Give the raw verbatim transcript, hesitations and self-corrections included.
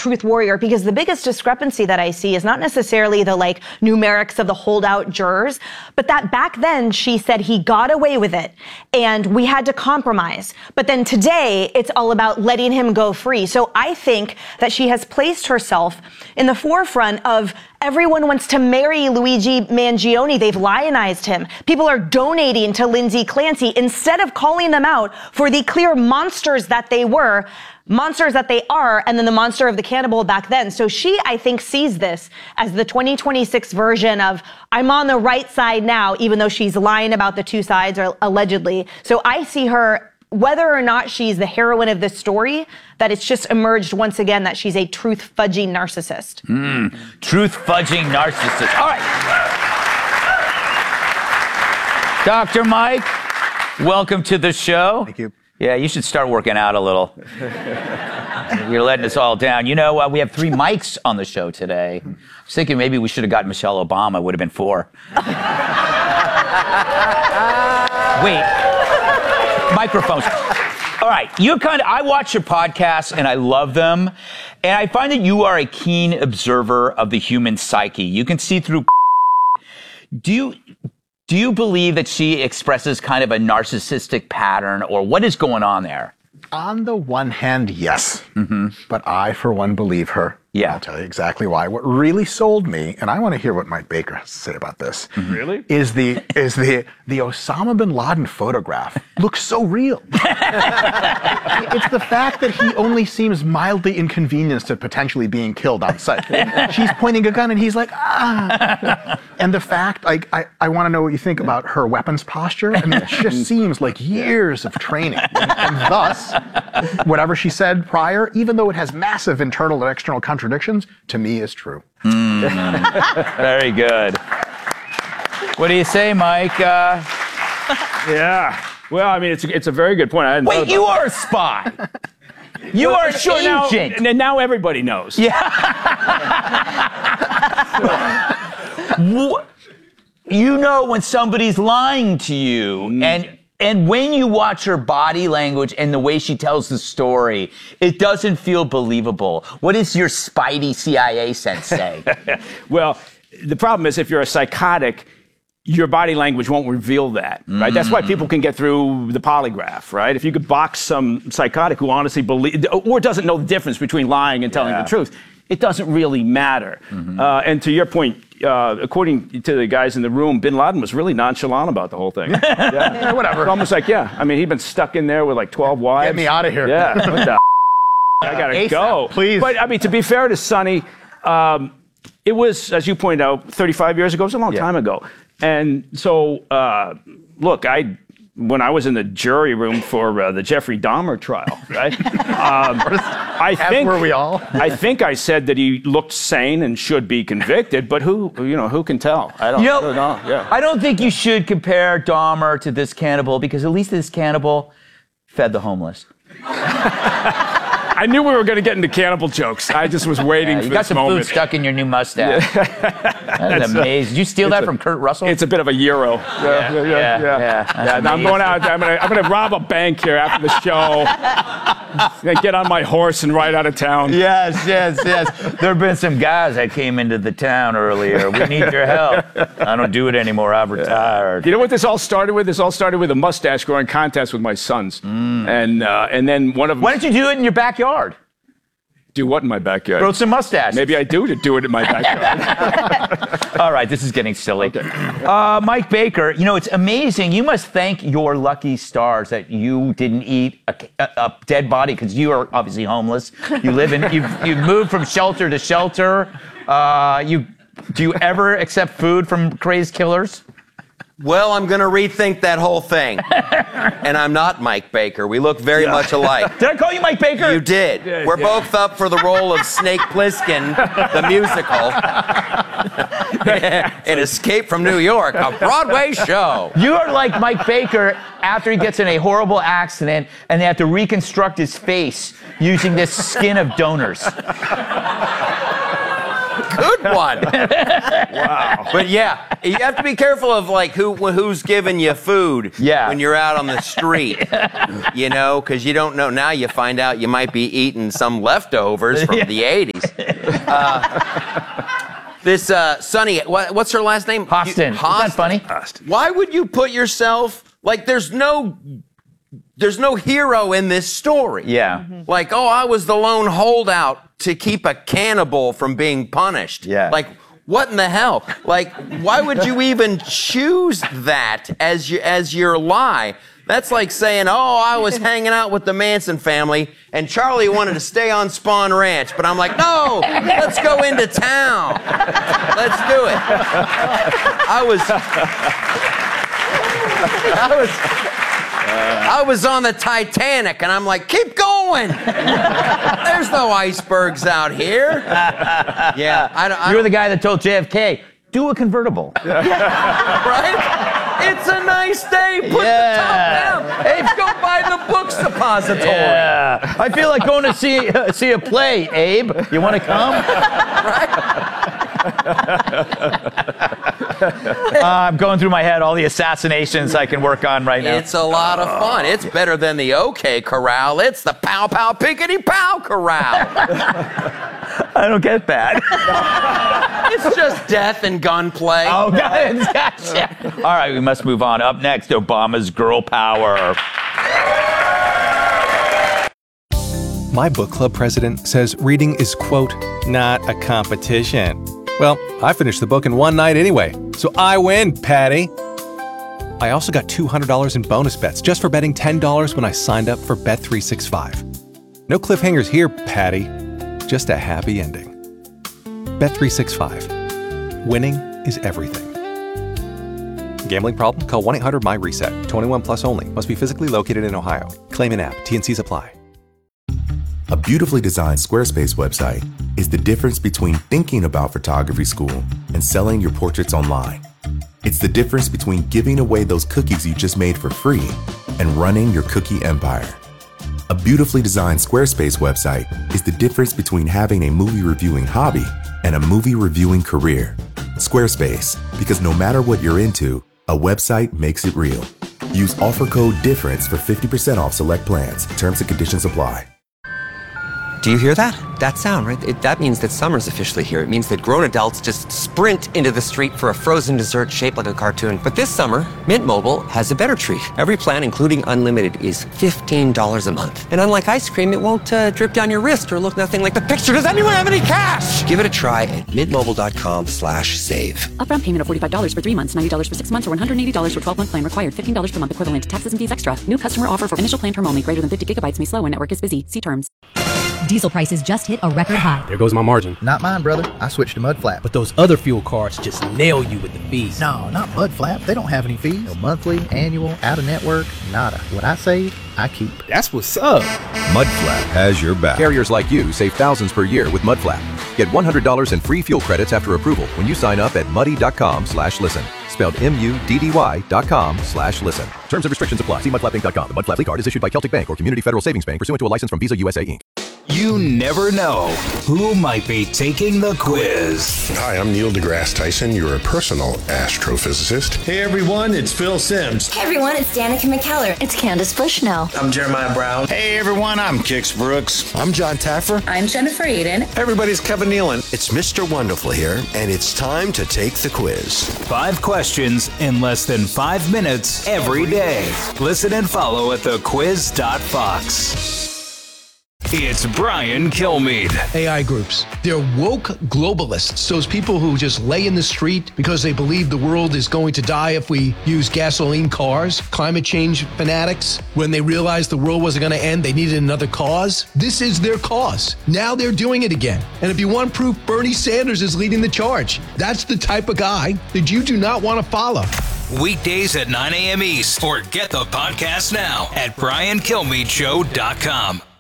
truth warrior, because the biggest discrepancy that I see is not necessarily the like numerics of the holdout jurors, but that back then she said he got away with it and we had to compromise. But then today it's all about letting him go free. So I think that she has placed herself in the forefront of everyone wants to marry Luigi Mangione. They've lionized him. People are donating to Lindsay Clancy instead of calling them out for the clear monsters that they were, monsters that they are, and then the monster of the cannibal back then. So she, I think, sees this as the twenty twenty-six version of I'm on the right side now, even though she's lying about the two sides, or allegedly. So I see her, whether or not she's the heroine of this story, that it's just emerged once again that she's a truth-fudging narcissist. Mm, truth-fudging narcissist. All right. Doctor Mike, welcome to the show. Thank you. Yeah, you should start working out a little. You're letting us all down. You know, uh, we have three mics on the show today. I was thinking maybe we should have gotten Michelle Obama. It would have been four. Wait. Microphones. All right, you kind of, I watch your podcasts and I love them. And I find that you are a keen observer of the human psyche. You can see through. Do you, do you believe that she expresses kind of a narcissistic pattern, or what is going on there? On the one hand, yes. Mm-hmm. But I, for one, believe her. Yeah. I'll tell you exactly why. What really sold me, and I want to hear what Mike Baker has to say about this. Mm-hmm. Really? Is the is the the Osama bin Laden photograph looks so real. It's the fact that he only seems mildly inconvenienced at potentially being killed on sight. She's pointing a gun and he's like, ah. And the fact, like, I, I want to know what you think about her weapons posture. I mean, it just seems like years of training. And, and thus, whatever she said prior, even though it has massive internal and external contradictions, to me is true. Mm. Very good. What do you say, Mike? Uh... Yeah. Well, I mean, it's a, it's a very good point. I hadn't Wait, you are a spy. You well, are an sure, agent. Now, and now everybody knows. Yeah. You know when somebody's lying to you, mm. and and when you watch her body language and the way she tells the story, it doesn't feel believable. What does your spidey C I A sense say? Well, the problem is if you're a psychotic, your body language won't reveal that, right? Mm. That's why people can get through the polygraph, right? If you could box some psychotic who honestly believes, or doesn't know the difference between lying and telling yeah. the truth, it doesn't really matter. Mm-hmm. Uh, and to your point, uh, according to the guys in the room, bin Laden was really nonchalant about the whole thing. Yeah, yeah whatever. It's almost like, yeah, I mean, he'd been stuck in there with like twelve wives. Get me out of here. Yeah, what the I gotta A S A P, go. Please. But I mean, to be fair to Sonny, um, it was, as you pointed out, thirty-five years ago. It was a long yeah. time ago. And so, uh, look, I when I was in the jury room for uh, the Jeffrey Dahmer trial, right? um, I As think were we all. I think I said that he looked sane and should be convicted, but who, you know, who can tell? I don't you know, know. Yeah. I don't think you should compare Dahmer to this cannibal, because at least this cannibal fed the homeless. I knew we were going to get into cannibal jokes. I just was waiting yeah, for you got this some moment. food stuck in your new mustache. That's amazing. Did you steal that a, from Kurt Russell? It's a bit of a euro. Yeah, yeah, yeah. yeah, yeah. yeah. yeah now I'm going out. I'm going to I'm going to rob a bank here after the show. And get on my horse and ride out of town. Yes, yes, yes. There have been some guys that came into the town earlier. We need your help. I don't do it anymore. I've retired. You know what this all started with? This all started with a mustache growing contest with my sons. Mm. And uh, and then one of them. Why don't you do it in your backyard? Do what in my backyard? Grow some mustache. Maybe I do to do it in my backyard. All right, this is getting silly. Okay. Uh, Mike Baker, you know, it's amazing. You must thank your lucky stars that you didn't eat a, a, a dead body, because you are obviously homeless. You live in, you've, you've moved from shelter to shelter. Uh, you, do you ever accept food from crazed killers? Well, I'm going to rethink that whole thing. And I'm not Mike Baker. We look very yeah. much alike. Did I call you Mike Baker? You did. Yeah, We're yeah. both up for the role of Snake Plissken, the musical, in Escape from New York, a Broadway show. You are like Mike Baker after he gets in a horrible accident and they have to reconstruct his face using this skin of donors. Good one. Wow. But yeah, you have to be careful of like who who's giving you food Yeah. when you're out on the street. You know, because you don't know. Now you find out you might be eating some leftovers from the eighties. Uh, this uh, Sonny, what, what's her last name? Hostin. You, Isn't that funny? Why would you put yourself like there's no there's no hero in this story? Yeah. Mm-hmm. Like, oh, I was the lone holdout to keep a cannibal from being punished. Yeah. Like, what in the hell? Like, why would you even choose that as your as your lie? That's like saying, oh, I was hanging out with the Manson family and Charlie wanted to stay on Spawn Ranch. But I'm like, no, let's go into town. Let's do it. I was, I was, I was on the Titanic and I'm like, keep going. There's no icebergs out here. Yeah. I don't, I You were the guy that told J F K, do a convertible. Right? It's a nice day. Put Yeah. the top down. Abe, go buy the books depository. Yeah. I feel like going to see uh, see a play, Abe. You want to come? uh, I'm going through my head all the assassinations I can work on right now. It's a lot of fun. It's better than the OK Corral. It's the Pow Pow Pickety Pow Corral. I don't get that. It's just death and gunplay. Oh, God, gotcha. All right, we must move on. Up next, Obama's girl power. My book club president says reading is, quote, not a competition. Well, I finished the book in one night anyway, so I win, Patty. I also got two hundred dollars in bonus bets just for betting ten dollars when I signed up for Bet three sixty-five. No cliffhangers here, Patty. Just a happy ending. Bet three sixty-five. Winning is everything. Gambling problem? Call one eight hundred my reset. twenty-one plus only. Must be physically located in Ohio. Claim in app. T N Cs apply. A beautifully designed Squarespace website is the difference between thinking about photography school and selling your portraits online. It's the difference between giving away those cookies you just made for free and running your cookie empire. A beautifully designed Squarespace website is the difference between having a movie reviewing hobby and a movie reviewing career. Squarespace, because no matter what you're into, a website makes it real. Use offer code DIFFERENCE for fifty percent off select plans. Terms and conditions apply. Do you hear that? That sound, right? It, that means that summer's officially here. It means that grown adults just sprint into the street for a frozen dessert shaped like a cartoon. But this summer, Mint Mobile has a better treat. Every plan, including unlimited, is fifteen dollars a month. And unlike ice cream, it won't uh, drip down your wrist or look nothing like the picture. Does anyone have any cash? Give it a try at mintmobile.com slash save. Upfront payment of forty-five dollars for three months, ninety dollars for six months, or one hundred eighty dollars for twelve-month plan required. fifteen dollars per month equivalent to taxes and fees extra. New customer offer for initial plan term only. Greater than fifty gigabytes may slow when network is busy. See terms. Diesel prices just hit a record high. There goes my margin. Not mine, brother. I switched to Mudflap. But those other fuel cards just nail you with the fees. No, not Mudflap. They don't have any fees. No monthly, annual, out of network, nada. What I save, I keep. That's what's up. Mudflap has your back. Carriers like you save thousands per year with Mudflap. Get one hundred dollars in free fuel credits after approval when you sign up at muddy.com slash listen. Spelled M-U-D-D-Y dot com slash listen. Terms and restrictions apply. See mudflap inc dot com. The Mudflap Lead Card is issued by Celtic Bank or Community Federal Savings Bank pursuant to a license from Visa U S A Incorporated. You never know who might be taking the quiz. Hi, I'm Neil deGrasse Tyson, your personal astrophysicist. Hey everyone, it's Phil Simms. Hey everyone, it's Danica McKellar. It's Candace Bushnell. I'm Jeremiah Brown. Hey everyone, I'm Kix Brooks. I'm John Taffer. I'm Jennifer Aiden. Everybody's Kevin Nealon. It's Mister Wonderful here, and it's time to take the quiz. Five questions in less than five minutes every day. Listen and follow at the quiz dot fox. It's Brian Kilmeade. A I groups. They're woke globalists. Those people who just lay in the street because they believe the world is going to die if we use gasoline cars. Climate change fanatics. When they realized the world wasn't going to end, they needed another cause. This is their cause. Now they're doing it again. And if you want proof, Bernie Sanders is leading the charge. That's the type of guy that you do not want to follow. Weekdays at nine a.m. East. Or get the podcast now at brian kilmeade show dot com.